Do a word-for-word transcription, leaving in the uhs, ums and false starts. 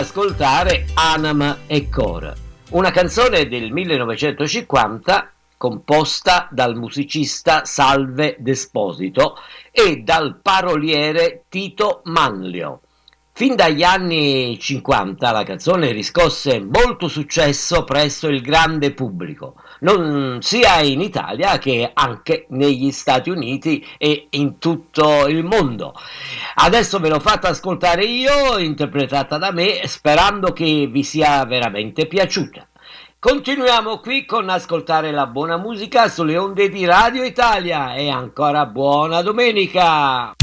Ascoltare Anam e Cor, una canzone del millenovecentocinquanta composta dal musicista Salve D'Esposito e dal paroliere Tito Manlio. Fin dagli anni cinquanta la canzone riscosse molto successo presso il grande pubblico, non sia in Italia che anche negli Stati Uniti e in tutto il mondo. Adesso ve l'ho fatta ascoltare io, interpretata da me, sperando che vi sia veramente piaciuta. Continuiamo qui con ascoltare la buona musica sulle onde di Radio Italia e ancora buona domenica!